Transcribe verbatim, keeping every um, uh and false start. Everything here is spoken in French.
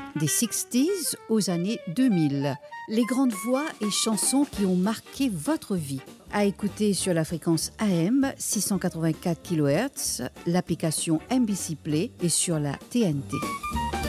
des soixante aux années deux mille. Les grandes voix et chansons qui ont marqué votre vie. À écouter sur la fréquence A M six cent quatre-vingt-quatre kilohertz, l'application M B C Play et sur la T N T.